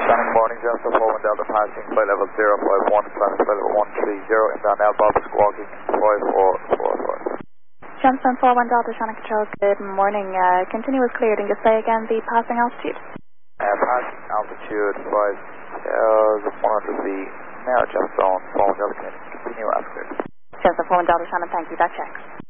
Good morning, Delta 41 Delta passing flight level 051, climbing flight level 130, inbound L-Bob squawking 5444. Johnson 41 Delta Sonic Control, good morning. Continuous cleared, and just say again the passing altitude. Passing altitude 5,100 feet, narrow jet zone, 41 Delta, continue as cleared. Johnson 41 Delta Sonic, thank you, that checks.